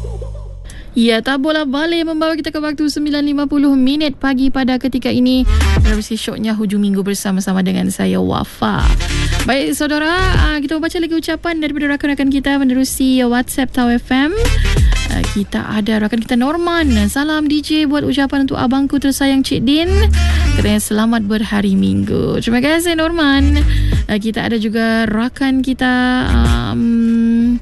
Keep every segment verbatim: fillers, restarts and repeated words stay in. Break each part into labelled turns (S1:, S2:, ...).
S1: Ya, tak bola balik membawa kita ke waktu sembilan lima puluh minit pagi pada ketika ini. Menerusi syoknya hujung minggu bersama-sama dengan saya, Wafa. Baik, saudara, kita membaca lagi ucapan daripada rakan-rakan kita menerusi WhatsApp Tau F M. Kita ada rakan kita Norman. Salam D J buat ucapan untuk abangku tersayang Cik Din. Katanya selamat berhari Minggu. Terima kasih Norman. Kita ada juga rakan kita um,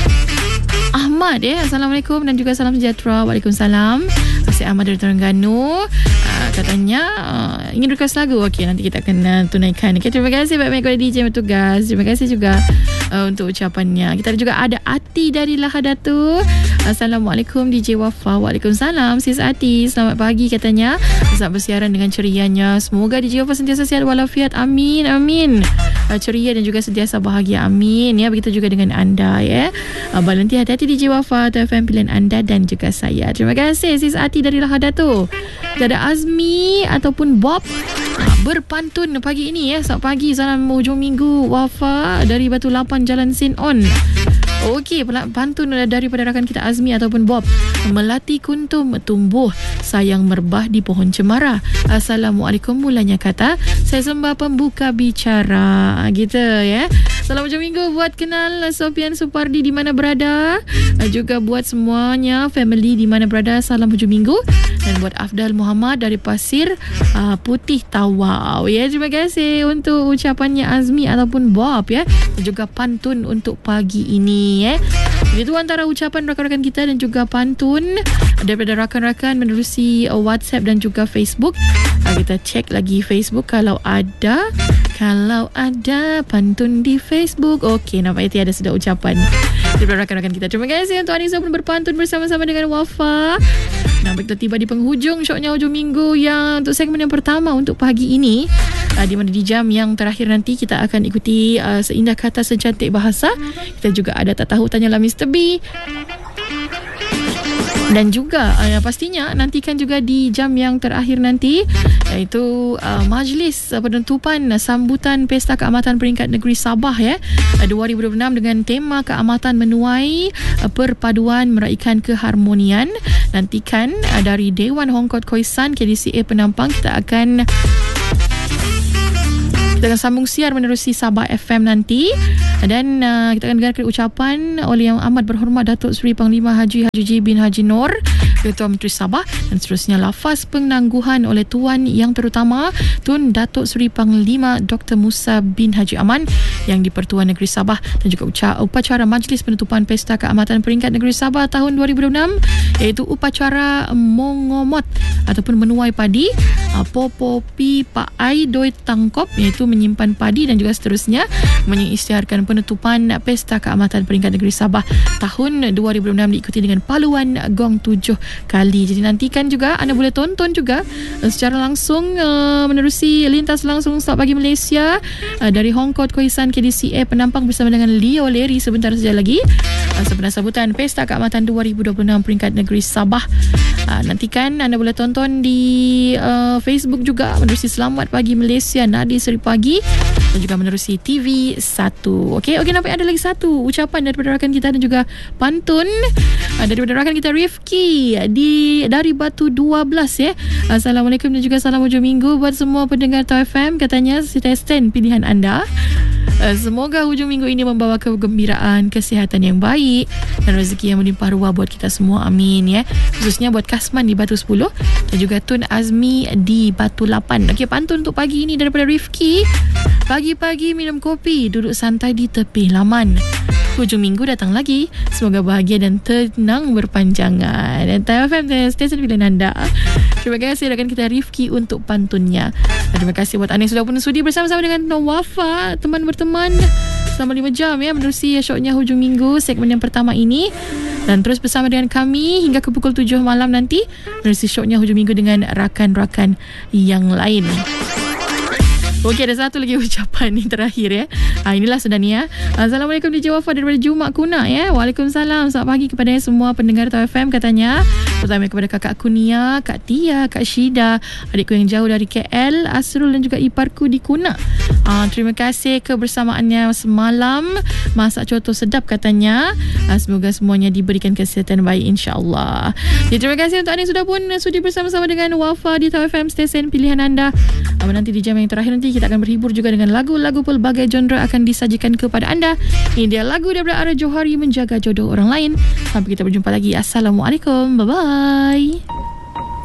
S1: Ahmad ya. Assalamualaikum dan juga salam sejahtera. Waalaikumsalam. Asyik Ahmad dari Terengganu. Uh, katanya uh, ingin request lagu. Okey, nanti kita akan uh, tunaikan. Okay, terima kasih baik-baik kepada D J bertugas. Terima kasih juga uh, untuk ucapannya. Kita juga ada Ati dari Lahadatu. Assalamualaikum D J Wafa. Waalaikumsalam Sis Ati. Selamat pagi katanya. Selamat bersiaran dengan cerianya. Semoga D J Wafa sentiasa sihat walafiat. Amin. Amin. Uh, ceria dan juga sentiasa bahagia. Amin. Ya, begitu juga dengan anda ya. Uh, Balanti hati-hati D J Wafa, T F M pilihan anda dan juga saya. Terima kasih Sis Ati dari Lahadatu. Kita ada Azmi ataupun Bob berpantun pagi ini ya. Selamat pagi, salam hujung minggu Wafa dari Batu Lapan Jalan Sin On. Okey, pantun daripada rakan kita Azmi ataupun Bob. Melati kuntum tumbuh, sayang merbah di pohon cemara. Assalamualaikum mulanya kata, saya sembah pembuka bicara. Gitu ya. Salam hujung minggu buat kenal Sofian Supardi di mana berada. Juga buat semuanya family di mana berada. Salam hujung minggu. Dan buat Afdal Muhammad dari Pasir uh, Putih Tawau ya. Terima kasih untuk ucapannya Azmi ataupun Bob ya. Dan juga pantun untuk pagi ini ya. Itu antara ucapan rakan-rakan kita dan juga pantun daripada rakan-rakan menerusi WhatsApp dan juga Facebook. Kita cek lagi Facebook kalau ada kalau ada pantun di Facebook. Okey, nampaknya ada sudah ucapan daripada rakan-rakan kita. Terima kasih untuk Anissa pun berpantun bersama-sama dengan Wafa. Nampak kita tiba di penghujung syoknya hujung minggu yang untuk segmen yang pertama untuk pagi ini. Uh, di mana di jam yang terakhir nanti kita akan ikuti uh, seindah kata secantik bahasa. Kita juga ada tak tahu tanyalah Mister B. Dan juga uh, pastinya nantikan juga di jam yang terakhir nanti iaitu uh, majlis uh, penutupan uh, sambutan Pesta Keamatan Peringkat Negeri Sabah ya uh, dua ribu dua puluh enam dengan tema Keamatan Menuai uh, Perpaduan Meraihkan Keharmonian. Nantikan uh, dari Dewan Hongkot Khoisan K D C A Penampang kita akan Kita akan sambung siar menerusi Sabah F M nanti. Dan uh, kita akan dengarkan ucapan oleh Yang Amat Berhormat Datuk Seri Panglima Haji Haji bin Haji Nur, Ketua Menteri Sabah, dan seterusnya lafaz penangguhan oleh Tuan Yang Terutama Tun Datuk Seri Panglima Doktor Musa bin Haji Aman yang di-Pertuan Negeri Sabah, dan juga upacara majlis penutupan Pesta Keamatan Peringkat Negeri Sabah tahun dua ribu dua puluh enam iaitu upacara mongomot ataupun menuai padi, popo pi pa ai doi tangkop iaitu menyimpan padi, dan juga seterusnya mengisytiharkan penutupan Pesta Keamatan Peringkat Negeri Sabah tahun dua ribu dua puluh enam diikuti dengan paluan gong tujuh kali. Jadi nantikan juga anda boleh tonton juga uh, secara langsung uh, menerusi lintas langsung Selamat Pagi Malaysia uh, dari Hongkot Khoisan K D C A Penampang bersama dengan Leo Leri sebentar saja lagi uh, sempena sambutan Pesta Keamatan dua ribu dua puluh enam Peringkat Negeri Sabah. Uh, nantikan anda boleh tonton di uh, Facebook juga menerusi Selamat Pagi Malaysia Nadi Seri Pagi, dan juga menerusi T V satu. Okey, okey, nampak ada lagi satu ucapan daripada rakan kita dan juga pantun uh, daripada rakan kita Rifki di dari Batu dua belas ya. Assalamualaikum dan juga salam hujung minggu buat semua pendengar Tau F M. Katanya stand pilihan anda. Uh, semoga hujung minggu ini membawa kegembiraan, kesihatan yang baik dan rezeki yang melimpah ruah buat kita semua. Amin ya. Khususnya buat Kasman di Batu sepuluh dan juga Tun Azmi di Batu lapan. Okey, pantun untuk pagi ini daripada Rifki. Pagi-pagi minum kopi, duduk santai di tepi laman. Hujung minggu datang lagi. Semoga bahagia dan tenang berpanjangan. Dan Tau F M, stesen pilihan anda. Terima kasih rakan kita Rifki untuk pantunnya. Dan terima kasih buat anda yang sudah pun sudi bersama-sama dengan Wafa, teman berteman selama lima jam ya menerusi syoknya hujung minggu segmen yang pertama ini. Dan terus bersama dengan kami hingga ke pukul tujuh malam nanti menerusi syoknya hujung minggu dengan rakan-rakan yang lain. Okey, ada satu lagi ucapan ni terakhir ya. Ha, inilah sudah ni ya. Assalamualaikum D J Wafa daripada Jumak Kuna ya. Waalaikumsalam. Selamat pagi kepada semua pendengar Tau F M katanya. Terutama kepada kakak Kunia, Kak Tia, Kak Syida, adikku yang jauh dari K L, Asrul dan juga iparku di Kuna. Ha, terima kasih kebersamaannya semalam. Masak coto sedap katanya. Ha, semoga semuanya diberikan kesihatan baik insya-Allah. Jadi, terima kasih untuk anda yang sudah pun sudi bersama-sama dengan Wafa di Tau F M, stesen pilihan anda. Ha, nanti di jam yang terakhir nanti kita akan berhibur juga dengan lagu-lagu pelbagai genre akan disajikan kepada anda. Ini dia lagu daripada Ara Johari, Menjaga Jodoh Orang Lain. Sampai kita berjumpa lagi. Assalamualaikum. Bye-bye.